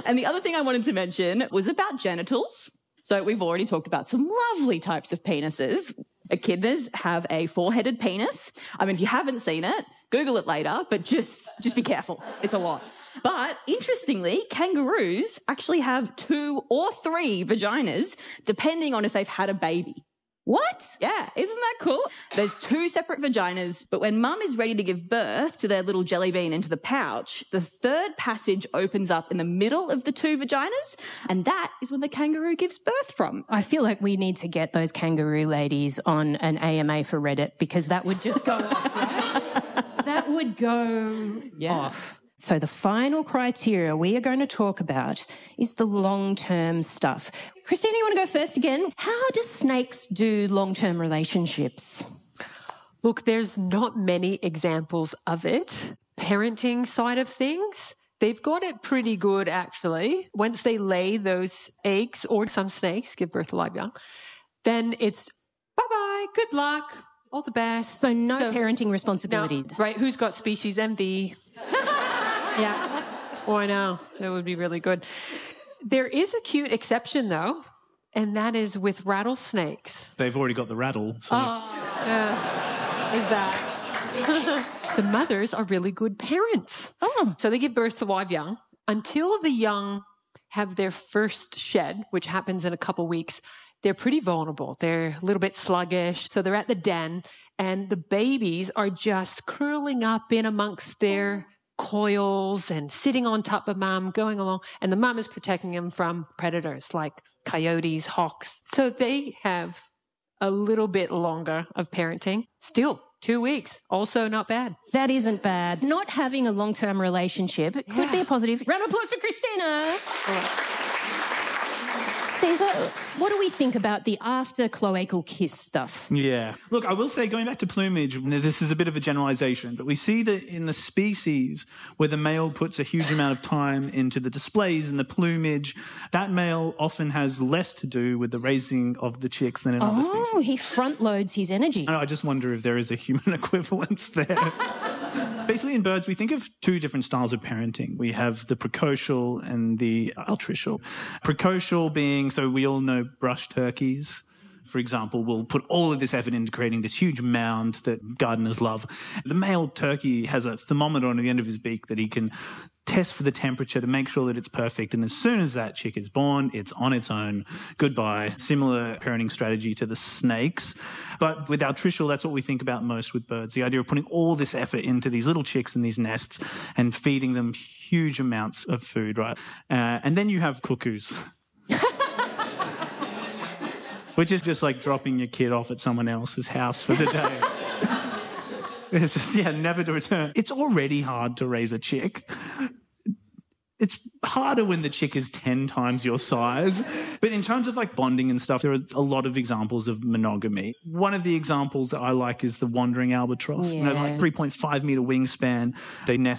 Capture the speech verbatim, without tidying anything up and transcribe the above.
And the other thing I wanted to mention was about genitals. So we've already talked about some lovely types of penises. Echidnas have a four-headed penis. I mean, if you haven't seen it, Google it later, but just, just be careful. It's a lot. But interestingly, kangaroos actually have two or three vaginas, depending on if they've had a baby. What? Yeah, isn't that cool? There's two separate vaginas, but when mum is ready to give birth to their little jelly bean into the pouch, the third passage opens up in the middle of the two vaginas, and that is when the kangaroo gives birth from. I feel like we need to get those kangaroo ladies on an A M A for Reddit, because that would just go off, right? That would go yeah. off. So the final criteria we are going to talk about is the long-term stuff. Christina, you want to go first again? How do snakes do long-term relationships? Look, there's not many examples of it. Parenting side of things, they've got it pretty good, actually. Once they lay those eggs, or some snakes give birth to live young, then it's bye-bye, good luck, all the best. So no so, parenting responsibility. No, right, who's got species envy? Yeah. Oh, I know. That would be really good. There is a cute exception, though, and that is with rattlesnakes. They've already got the rattle. So. Oh, uh, is that? The mothers are really good parents. Oh. So they give birth to live young. Until the young have their first shed, which happens in a couple weeks, they're pretty vulnerable. They're a little bit sluggish. So they're at the den, and the babies are just curling up in amongst their coils and sitting on top of mum, going along, and the mum is protecting them from predators like coyotes, hawks. So they have a little bit longer of parenting. Still, two weeks, also not bad. That isn't bad. Not having a long-term relationship, it could yeah. be a positive. Round of applause for Christina. Caesar, what do we think about the after-cloacal kiss stuff? Yeah. Look, I will say, going back to plumage, this is a bit of a generalization, but we see that in the species where the male puts a huge amount of time into the displays and the plumage, that male often has less to do with the raising of the chicks than in oh, other species. Oh, he front-loads his energy. I just wonder if there is a human equivalence there. Basically, in birds, we think of two different styles of parenting. We have the precocial and the altricial. Precocial being, so we all know brush turkeys, for example, will put all of this effort into creating this huge mound that gardeners love. The male turkey has a thermometer on the end of his beak that he can test for the temperature to make sure that it's perfect. And as soon as that chick is born, it's on its own. Goodbye. Similar parenting strategy to the snakes. But with altricial, that's what we think about most with birds. The idea of putting all this effort into these little chicks in these nests and feeding them huge amounts of food, right? Uh, and then you have cuckoos. Which is just like dropping your kid off at someone else's house for the day. It's just, yeah, never to return. It's already hard to raise a chick. It's harder when the chick is ten times your size. But in terms of like bonding and stuff, there are a lot of examples of monogamy. One of the examples that I like is the wandering albatross. Yeah. You know, like three point five metre wingspan. They nest